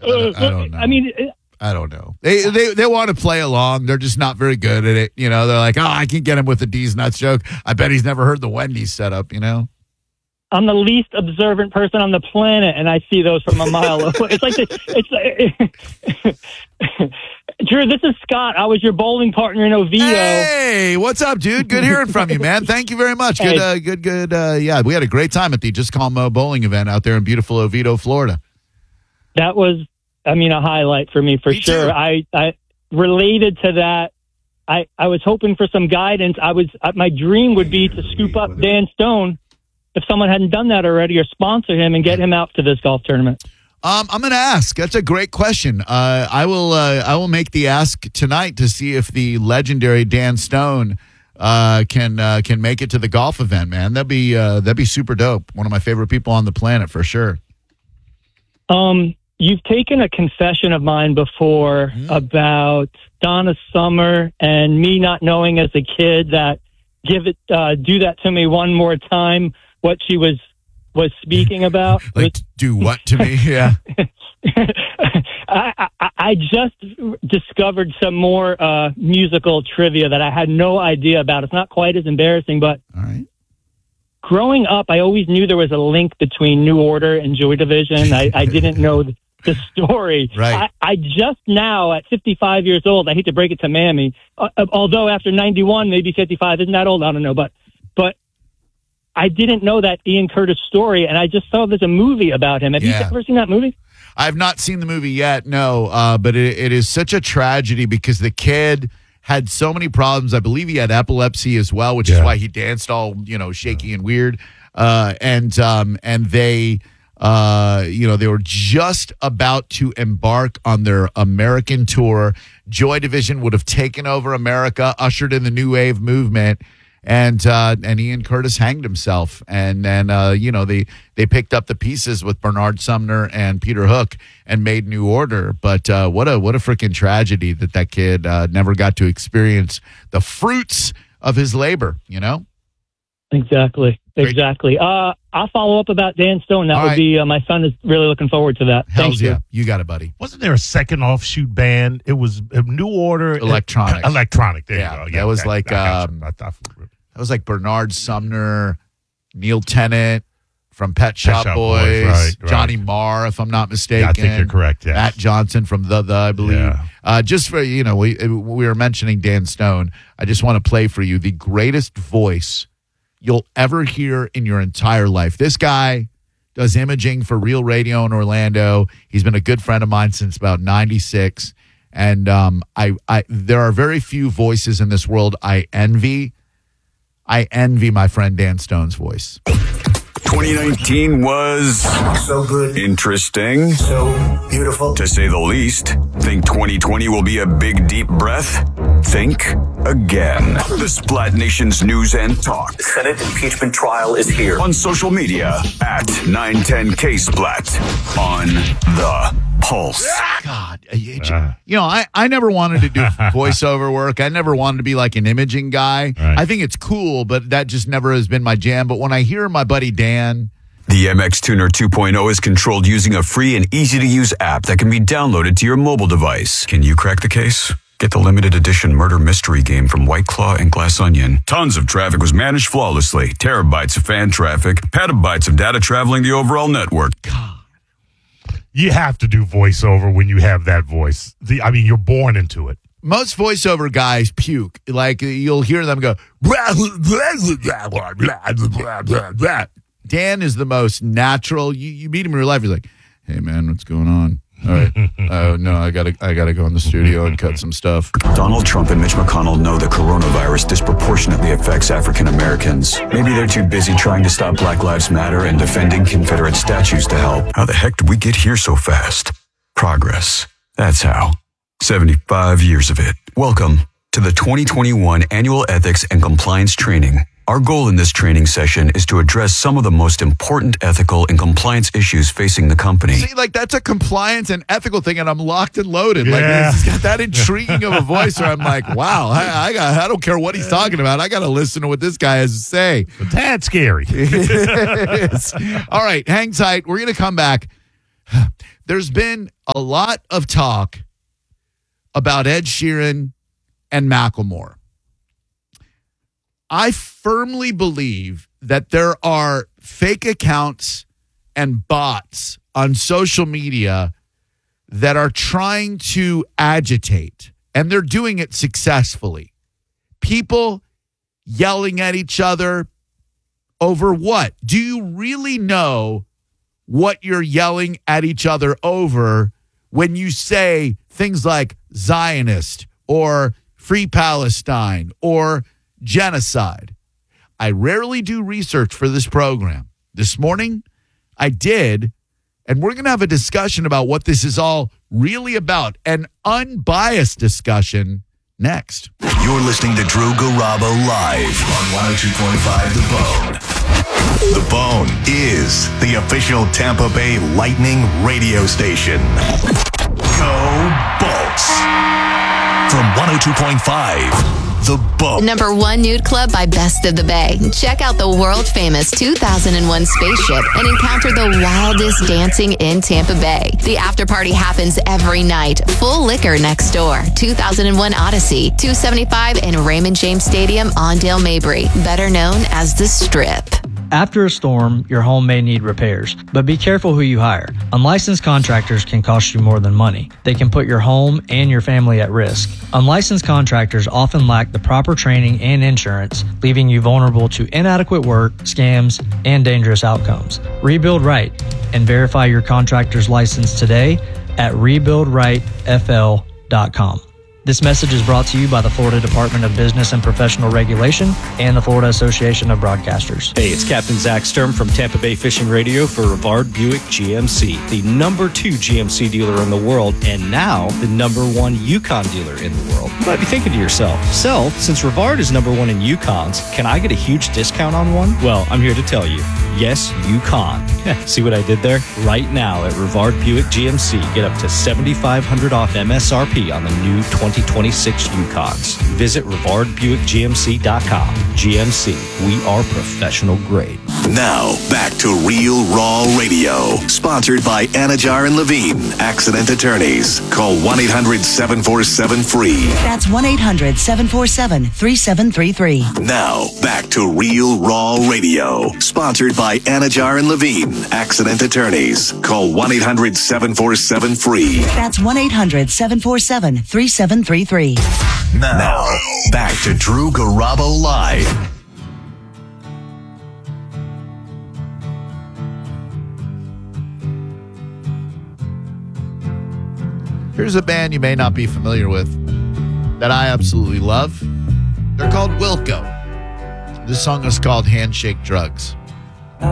I don't know. I mean, I don't know. They want to play along. They're just not very good at it. You know, they're like, I can get him with the D's nuts joke. I bet he's never heard the Wendy's setup, you know? I'm the least observant person on the planet, and I see those from a mile away. Drew, this is Scott. I was your bowling partner in Oviedo. Hey, what's up, dude? Good hearing from you, man. Thank you very much. Good. Yeah, we had a great time at the Just Call Mo bowling event out there in beautiful Oviedo, Florida. That was, a highlight for me, for sure. I related to that. I was hoping for some guidance. My dream would be to scoop up Dan Stone if someone hadn't done that already, or sponsor him and get him out to this golf tournament. I'm going to ask. That's a great question. I will make the ask tonight to see if the legendary Dan Stone can make it to the golf event. Man, that'd be super dope. One of my favorite people on the planet for sure. You've taken a confession of mine before about Donna Summer and me not knowing as a kid that do that to me one more time. What she was speaking about. Like, do what to me? Yeah. I just discovered some more musical trivia that I had no idea about. It's not quite as embarrassing, but all right. Growing up, I always knew there was a link between New Order and Joy Division. I didn't know the story. Right. I just now, at 55 years old, I hate to break it to Mammy, although after 91, maybe 55 isn't that old, I don't know, but I didn't know that Ian Curtis story, and I just saw there's a movie about him. Have you ever seen that movie? I've not seen the movie yet, no, but it is such a tragedy because the kid had so many problems. I believe he had epilepsy as well, which is why he danced all, shaky and weird. And they, they were just about to embark on their American tour. Joy Division would have taken over America, ushered in the new wave movement. And Ian Curtis hanged himself, and then they picked up the pieces with Bernard Sumner and Peter Hook and made New Order. But what a freaking tragedy that kid never got to experience the fruits of his labor. Exactly. I'll follow up about Dan Stone. That would be my son is really looking forward to that. Thanks, yeah. You got it, buddy. Wasn't there a second offshoot band? It was New Order. Electronic. There you go. Yeah, that was that was like Bernard Sumner, Neil Tennant from Pet Shop Boys, right. Johnny Marr, if I'm not mistaken. Yeah, I think you're correct. Yes. Matt Johnson from The, I believe. Yeah. Just for, we were mentioning Dan Stone. I just want to play for you the greatest voice you'll ever hear in your entire life. This guy does imaging for Real Radio in Orlando. He's been a good friend of mine since about 96. And there are very few voices in this world I envy. I envy my friend Dan Stone's voice. 2019 was so good, interesting, so beautiful, to say the least. Think 2020 will be a big, deep breath? Think again. The Splat Nation's news and talk. The Senate impeachment trial is here. On social media at 910KSplat on the Pulse. God, I never wanted to do voiceover work. I never wanted to be like an imaging guy. Right. I think it's cool, but that just never has been my jam. But when I hear my buddy Dan, the MX Tuner 2.0 is controlled using a free and easy-to-use app that can be downloaded to your mobile device. Can you crack the case? Get the limited edition murder mystery game from White Claw and Glass Onion. Tons of traffic was managed flawlessly. Terabytes of fan traffic, petabytes of data traveling the overall network. God. You have to do voiceover when you have that voice. You're born into it. Most voiceover guys puke. Like, you'll hear them go, blah, blah, blah, blah, blah, blah, blah, blah. Dan is the most natural. You meet him in real life, he's like, hey, man, what's going on? All right. No, I gotta go in the studio and cut some stuff. Donald Trump and Mitch McConnell know the coronavirus disproportionately affects African Americans. Maybe they're too busy trying to stop Black Lives Matter and defending Confederate statues to help. How the heck did we get here so fast? Progress. That's how. 75 years of it. Welcome to the 2021 Annual Ethics and Compliance Training. Our goal in this training session is to address some of the most important ethical and compliance issues facing the company. See, like, that's a compliance and ethical thing, and I'm locked and loaded. Yeah. Like, it's got that intriguing of a voice where I'm like, wow, I don't care what he's talking about. I got to listen to what this guy has to say. That's scary. It is. All right, hang tight. We're going to come back. There's been a lot of talk about Ed Sheeran and Macklemore. I firmly believe that there are fake accounts and bots on social media that are trying to agitate, and they're doing it successfully. People yelling at each other over what? Do you really know what you're yelling at each other over when you say things like Zionist or Free Palestine or genocide? I rarely do research for this program. This morning, I did, and we're going to have a discussion about what this is all really about, an unbiased discussion next. You're listening to Drew Garabo live on 102.5 The Bone. The Bone is the official Tampa Bay Lightning radio station. Go Bolts! From 102.5 The Bone. Number 1 nude club by Best of the Bay. Check out the world-famous 2001 spaceship and encounter the wildest dancing in Tampa Bay. The after party happens every night. Full liquor next door. 2001 Odyssey, 275 in Raymond James Stadium on Dale Mabry, better known as The Strip. After a storm, your home may need repairs, but be careful who you hire. Unlicensed contractors can cost you more than money. They can put your home and your family at risk. Unlicensed contractors often lack the proper training and insurance, leaving you vulnerable to inadequate work, scams, and dangerous outcomes. Rebuild Right and verify your contractor's license today at rebuildrightfl.com. This message is brought to you by the Florida Department of Business and Professional Regulation and the Florida Association of Broadcasters. Hey, it's Captain Zach Sturm from Tampa Bay Fishing Radio for Rivard Buick GMC, the number 2 GMC dealer in the world, and now the number 1 Yukon dealer in the world. You might be thinking to yourself, so, since Rivard is number 1 in Yukons, can I get a huge discount on one? Well, I'm here to tell you, yes, Yukon. See what I did there? Right now at Rivard Buick GMC, get up to $7,500 off MSRP on the new 2026 Yukons. Visit RivardBuickGMC.com. GMC, we are professional grade. Now, back to Real Raw Radio. Sponsored by Anajar and Levine, Accident Attorneys. Call 1-800-747-FREE. That's 1-800-747-3733. Now, back to Real Raw Radio. Sponsored by Anajar and Levine, Accident Attorneys. Call 1-800-747-FREE. That's 1-800-747-3733. Now, back to Drew Garabo Live. Here's a band you may not be familiar with that I absolutely love. They're called Wilco. This song is called Handshake Drugs.